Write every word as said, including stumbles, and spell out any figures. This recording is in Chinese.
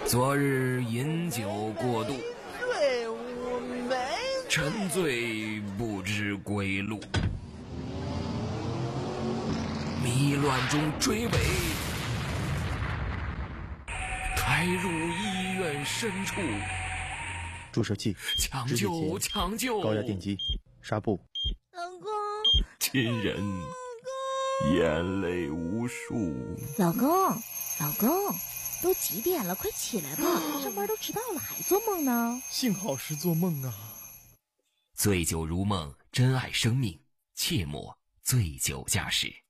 昨日饮酒过度， 醉我没沉醉不知归路，迷乱中追尾，开入医院深处。 注射器、 抢救抢救， 高压电击、纱布。 老公， 亲人眼泪无数。 老公，老公，都几点了？快起来吧，上班都迟到了，还做梦呢？ 幸好是做梦啊。 醉酒如梦，珍爱生命，切莫醉酒驾驶。